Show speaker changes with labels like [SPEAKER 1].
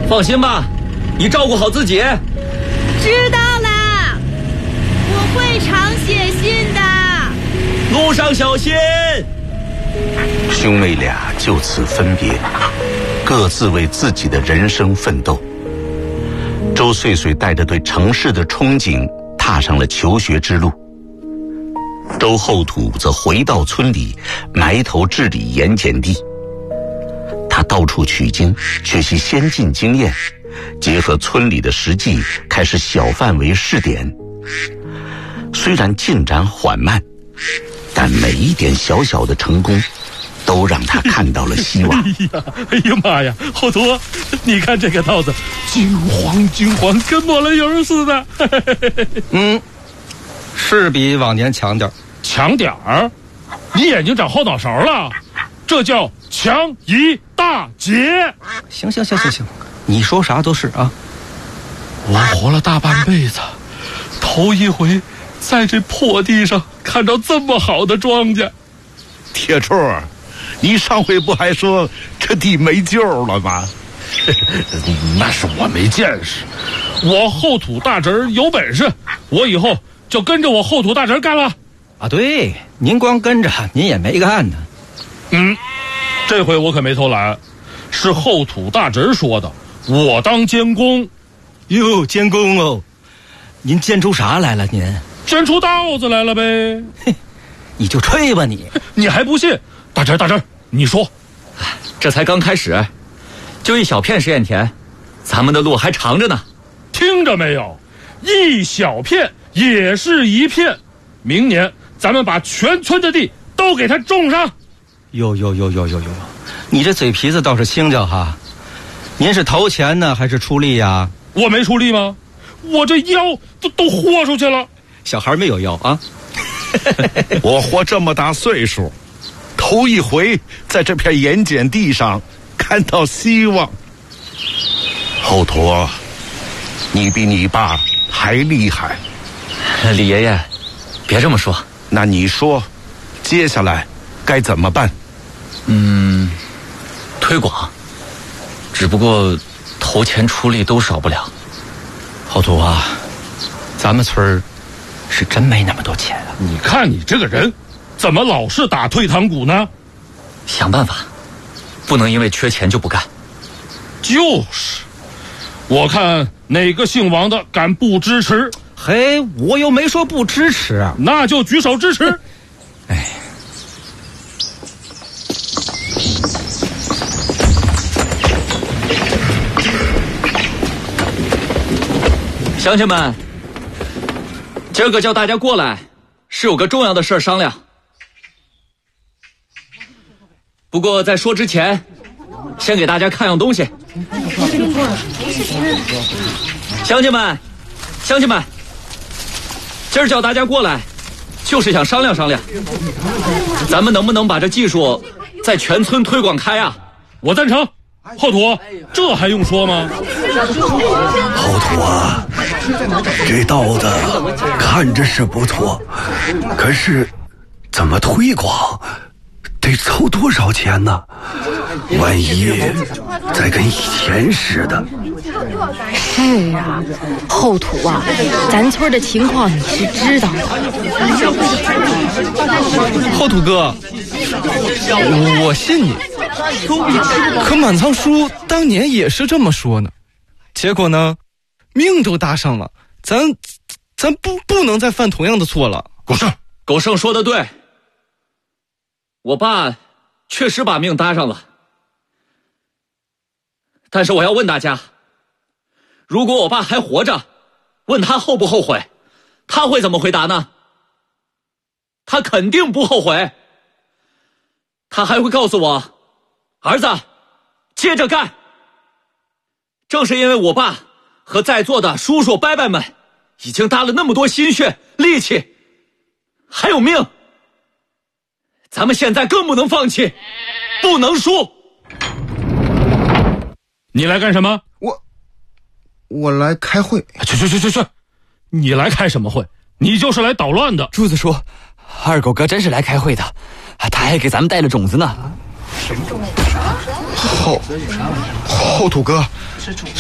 [SPEAKER 1] 放心吧，你照顾好自己。
[SPEAKER 2] 知道了，我会常写信的。
[SPEAKER 1] 路上小心。
[SPEAKER 3] 兄妹俩就此分别，各自为自己的人生奋斗。周穗穗带着对城市的憧憬，踏上了求学之路。周厚土则回到村里，埋头治理盐碱地。他到处取经，学习先进经验，结合村里的实际，开始小范围试点。虽然进展缓慢，但每一点小小的成功都让他看到了希望。
[SPEAKER 4] 哎呀妈呀，厚土，你看这个稻子金黄，跟抹了油似的。
[SPEAKER 5] 是比往年强点儿。
[SPEAKER 4] 强点儿？你眼睛长后脑勺了？这叫强一大截。
[SPEAKER 5] 行，你说啥都是啊。
[SPEAKER 4] 我活了大半辈子，头一回在这破地上看到这么好的庄稼。
[SPEAKER 6] 铁柱，你上回不还说这地没救了吗？
[SPEAKER 4] 那是我没见识，我厚土大侄儿有本事，我以后就跟着我厚土大侄儿干了。
[SPEAKER 5] 啊，对，您光跟着，您也没干呢。
[SPEAKER 4] 这回我可没偷懒，是厚土大侄儿说的，我当监工。
[SPEAKER 5] 哟，监工哦，您监出啥来了？您
[SPEAKER 4] 监出稻子来了呗。
[SPEAKER 5] 嘿，你就吹吧你。
[SPEAKER 4] 你还不信？大侄儿，你说。
[SPEAKER 1] 这才刚开始，就一小片实验田，咱们的路还长着呢。
[SPEAKER 4] 听着没有？一小片也是一片，明年咱们把全村的地都给它种上。
[SPEAKER 5] 哟，你这嘴皮子倒是轻巧哈。您是投钱呢还是出力呀？
[SPEAKER 4] 我没出力吗？我这腰都豁出去了。
[SPEAKER 5] 小孩没有腰啊。
[SPEAKER 6] 我活这么大岁数，头一回在这片盐碱地上看到希望。
[SPEAKER 3] 厚土，你比你爸还厉害。
[SPEAKER 1] 李爷爷，别这么说。
[SPEAKER 6] 那你说，接下来该怎么办？
[SPEAKER 1] 推广，只不过投钱出力都少不了。
[SPEAKER 5] 厚土啊，咱们村儿是真没那么多钱啊。
[SPEAKER 4] 你看你这个人，怎么老是打退堂鼓呢？
[SPEAKER 1] 想办法，不能因为缺钱就不干。
[SPEAKER 4] 就是，我看哪个姓王的敢不支持？
[SPEAKER 5] 嘿，我又没说不支持啊。
[SPEAKER 4] 那就举手支持。
[SPEAKER 5] 哎，
[SPEAKER 1] 乡亲们，今儿个叫大家过来，是有个重要的事儿商量。不过在说之前，先给大家看样东西。乡亲们，今儿叫大家过来，就是想商量商量，咱们能不能把这技术在全村推广开啊？
[SPEAKER 4] 我赞成。厚土，这还用说吗？
[SPEAKER 7] 厚土啊，这稻子看着是不错，可是怎么推广？得凑多少钱呢？万一再跟以前似的。
[SPEAKER 2] 是啊，厚土啊，咱村的情况你是知道的。
[SPEAKER 8] 厚土哥，我信你。可满仓叔当年也是这么说呢，结果呢，命都搭上了，咱不能再犯同样的错了。
[SPEAKER 1] 狗剩说的对，我爸确实把命搭上了。但是我要问大家，如果我爸还活着，问他后不后悔，他会怎么回答呢？他肯定不后悔。他还会告诉我，儿子，接着干。正是因为我爸和在座的叔叔伯伯们已经搭了那么多心血力气还有命，咱们现在更不能放弃，不能输。
[SPEAKER 4] 你来干什么？
[SPEAKER 9] 我来开会。
[SPEAKER 4] 去！你来开什么会？你就是来捣乱的。
[SPEAKER 8] 柱子说，二狗哥真是来开会的，他还给咱们带了种子呢。
[SPEAKER 9] 厚土哥，